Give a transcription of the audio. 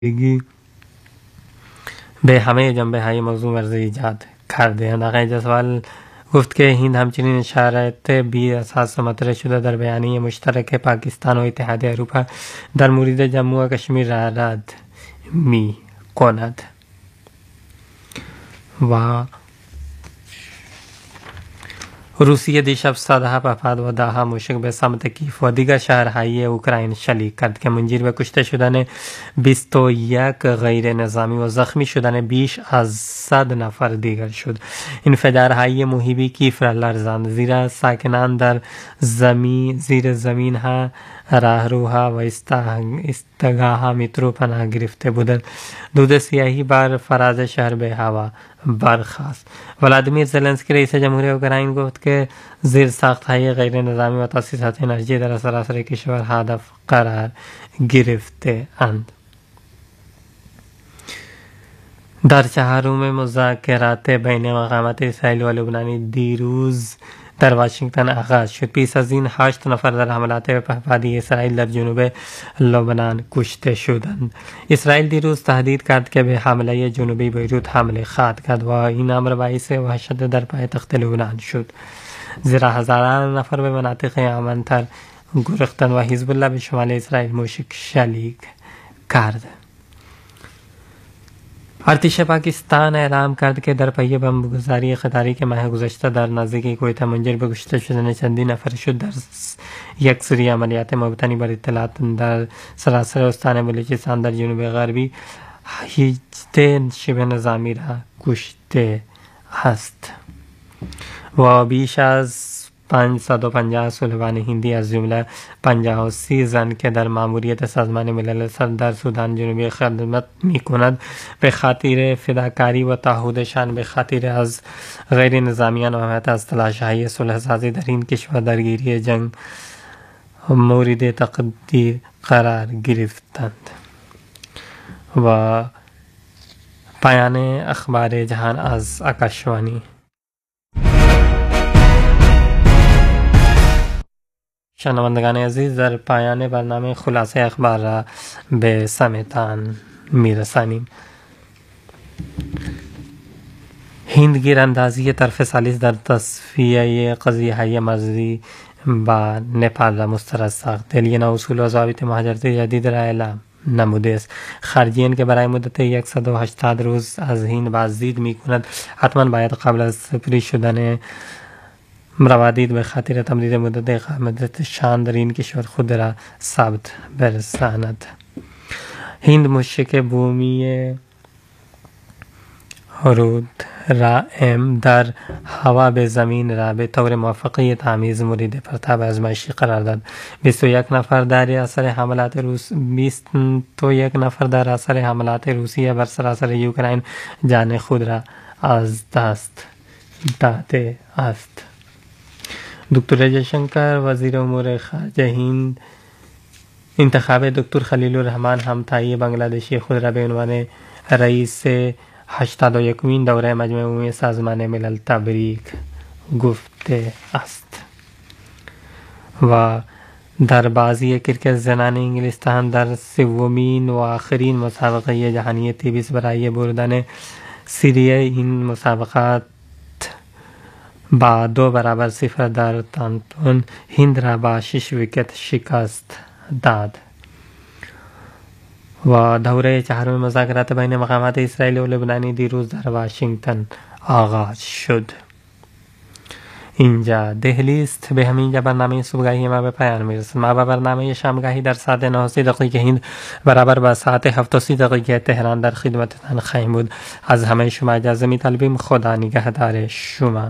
به همه جنبه های موضوع ورزی ایجاد کرده. آقای جسوال گفت که هند همچنین شرایط بی اساس مطرح شده در بیانیه مشترک پاکستان و اتحادیه اروپا در مورد جموں و کشمیر را رد می کند و روسیه دیشب 107 افراد و 10 موشک به سمت کیف و دیگر شهرهای اوکراین شلیک کرد که منجر به کشته شدن 21 غیر نظامی و زخمی شدن بیش از 100 نفر دیگر شد. انفجارهای محیطی کیف را لرزاند، زیرا ساکنان در زیر زمین ها، راهروها و ایستگاه ها مترو پناه گرفته بودند. دود سیاهی بر فراز شهر به هوا برخاست. ولادیمیر زلنسکی رئیس جمهوری اوکراین گفت که زیر ساخت های غیر نظامی و تاسیسات انرژی در سراسر کشور هدف قرار گرفته اند. در چهارم مذاکرات بین مقامات اسرائیل و لبنانی دیروز در واشنگتن آغاز شد. پیش از این 8 نفر در حملات پهپادی اسرائیل در جنوب لبنان کشته شدند. اسرائیل دیروز تهدید کرد که به حمله جنوبی بیروت حمله خواهد کرد و این امر باعث وحشت در پایتخت لبنان شد، زیرا هزاران نفر به مناطق امن‌تر گریختند و حزب الله به شمال اسرائیل موشک شلیک کرد. ارتش پاکستان اعلام کرد که در پی بمبگذاری خطری که ماه گذشته در نزدیکی کویت منجر به کشته شدن چندین نفر شد، در یک سری عملیات مبتنی بر اطلاعات در سراسر استان بلوچستان در جنوب غربی 18 شبه نظامی را کشته است و بیش از 550 صلحبان هندی از جمله 53 زن که در ماموریت سازمان ملل در سودان جنوبی خدمت می کند به خاطر فداکاری و تعهدشان به خاطر از غیر نظامیان و حمایت از تلاش‌های صلح سازی در این کشور درگیری جنگ مورد تقدیر قرار گرفتند. و پایان اخبار جهان از آکاشوانی. شنوندگان عزیز، در پایان برنامه خلاصه اخبار را به سمتان میرسانیم. هند گیراندازی طرف ثالث در تصفیه قضیه مرزی با نپال را مسترد ساخت. دلیل اصول و ضوابط مهاجرت جدید را اعلام نموده است. خارجیان که برای مدت 180 روز از هند بازدید می کند حتما باید قبل از سپری شدن روادید به خاطر تمدید مدت اقامتشان در این کشور خود را ثبت برساند. هند موشک بومی رود را در هوا به زمین را به طور موفقی تمیز مورد پرتاب آزمایشی قرار داد. 21 نفر در اثر حملات روسیه بر سراسر اوکراین جان خود را از دست داده است. دکتر جیشنکر وزیر امور خارجه هند انتخاب دکتر خلیل الرحمن همتایی بنگلادشی خود را به عنوان رئیس 81مین دوره مجمع عمومی سازمان ملل تبریک گفته است. و در بازی کرکت زنان انگلستان در سومین و آخرین مسابقه جهانی تیبیس برای بردن سری این مسابقات با 2-0 در تانتون هند را با 6 ویکت شکست داد. و دوره چهارم مذاکرات بین مقامات اسرائیل و لبنانی دیروز در واشنگتن آغاز شد. اینجا دهلی است. به همینجا برنامه صبحگاهی ما به پایان میرسد. ما با برنامه شامگاهی در ساعت 9:30 هند برابر با ساعت 7:30 تهران در خدمتتان خواهیم بود. از همه شما اجازه می‌طلبیم. خدا نگهدار شما.